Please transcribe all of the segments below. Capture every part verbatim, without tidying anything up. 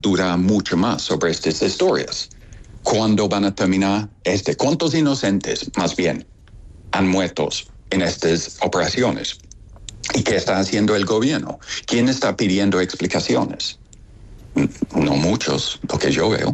duda mucho más sobre estas historias. ¿Cuándo van a terminar? Este, ¿Cuántos inocentes, más bien, han muerto en estas operaciones? ¿Y qué está haciendo el gobierno? ¿Quién está pidiendo explicaciones? No muchos, lo que yo veo.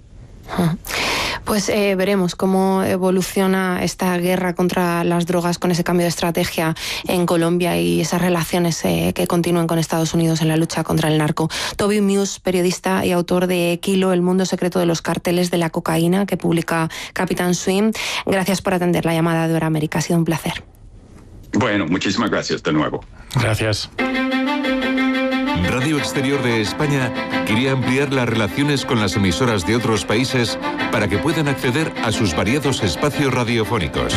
Pues eh, veremos cómo evoluciona esta guerra contra las drogas con ese cambio de estrategia en Colombia y esas relaciones eh, que continúan con Estados Unidos en la lucha contra el narco. Toby Muse, periodista y autor de Kilo, el mundo secreto de los carteles de la cocaína, que publica Capitán Swim. Gracias por atender la llamada de Hora América. Ha sido un placer. Bueno, muchísimas gracias de nuevo. Gracias. Radio Exterior de España quería ampliar las relaciones con las emisoras de otros países para que puedan acceder a sus variados espacios radiofónicos.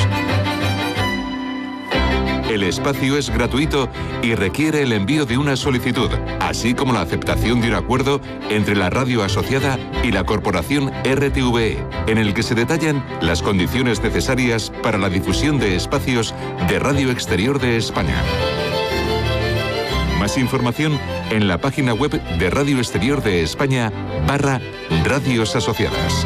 El espacio es gratuito y requiere el envío de una solicitud, así como la aceptación de un acuerdo entre la radio asociada y la corporación R T V E, en el que se detallan las condiciones necesarias para la difusión de espacios de Radio Exterior de España. Más información en la página web de Radio Exterior de España barra Radios Asociadas.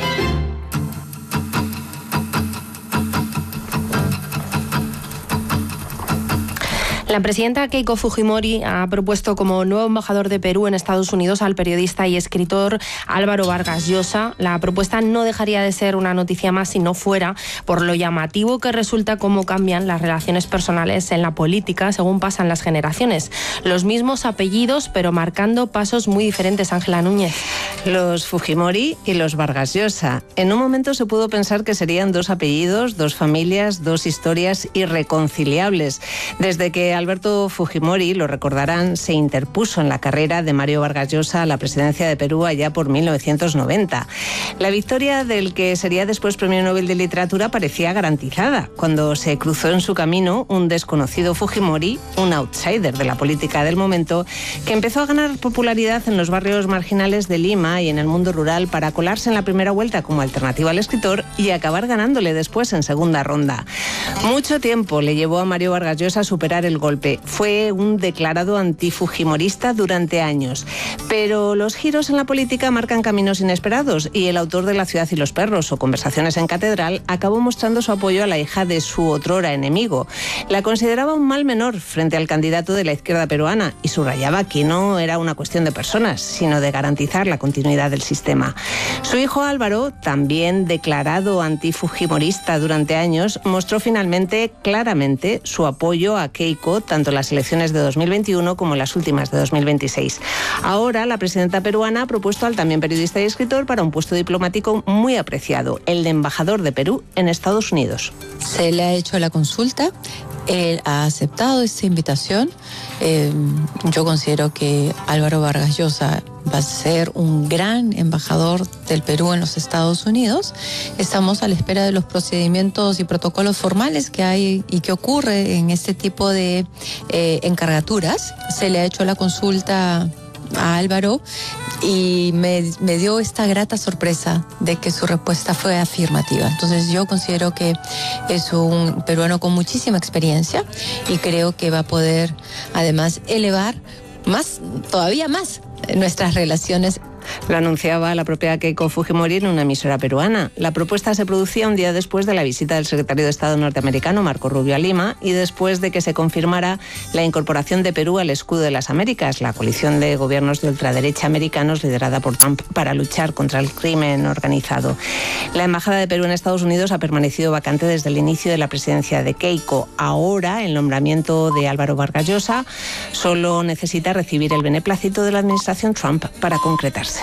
La presidenta Keiko Fujimori ha propuesto como nuevo embajador de Perú en Estados Unidos al periodista y escritor Álvaro Vargas Llosa. La propuesta no dejaría de ser una noticia más si no fuera por lo llamativo que resulta cómo cambian las relaciones personales en la política según pasan las generaciones. Los mismos apellidos, pero marcando pasos muy diferentes. Ángela Núñez. Los Fujimori y los Vargas Llosa. En un momento se pudo pensar que serían dos apellidos, dos familias, dos historias irreconciliables. Desde que Alberto Fujimori, lo recordarán, se interpuso en la carrera de Mario Vargas Llosa a la presidencia de Perú allá por mil novecientos noventa. La victoria del que sería después Premio Nobel de Literatura parecía garantizada cuando se cruzó en su camino un desconocido Fujimori, un outsider de la política del momento, que empezó a ganar popularidad en los barrios marginales de Lima y en el mundo rural para colarse en la primera vuelta como alternativa al escritor y acabar ganándole después en segunda ronda. Mucho tiempo le llevó a Mario Vargas Llosa a superar el golpe. Fue un declarado antifujimorista durante años. Pero los giros en la política marcan caminos inesperados y el autor de La ciudad y los perros o Conversaciones en catedral acabó mostrando su apoyo a la hija de su otrora enemigo. La consideraba un mal menor frente al candidato de la izquierda peruana y subrayaba que no era una cuestión de personas, sino de garantizar la continuidad del sistema. Su hijo Álvaro, también declarado antifujimorista durante años, mostró finalmente claramente su apoyo a Keiko tanto en las elecciones de dos mil veintiuno como en las últimas de dos mil veintiséis. Ahora, la presidenta peruana ha propuesto al también periodista y escritor para un puesto diplomático muy apreciado, el de embajador de Perú en Estados Unidos. Se le ha hecho la consulta, él ha aceptado esta invitación. Eh, yo considero que Álvaro Vargas Llosa va a ser un gran embajador del Perú en los Estados Unidos. Estamos a la espera de los procedimientos y protocolos formales que hay y que ocurre en este tipo de eh, encargaturas. Se le ha hecho la consulta a Álvaro y me, me dio esta grata sorpresa de que su respuesta fue afirmativa. Entonces yo considero que es un peruano con muchísima experiencia y creo que va a poder además elevar más, todavía más, nuestras relaciones. Lo anunciaba la propia Keiko Fujimori en una emisora peruana. La propuesta se producía un día después de la visita del secretario de Estado norteamericano, Marco Rubio, a Lima, y después de que se confirmara la incorporación de Perú al Escudo de las Américas, la coalición de gobiernos de ultraderecha americanos liderada por Trump para luchar contra el crimen organizado. La embajada de Perú en Estados Unidos ha permanecido vacante desde el inicio de la presidencia de Keiko. Ahora, el nombramiento de Álvaro Vargas Llosa solo necesita recibir el beneplácito de la administración Trump para concretarse.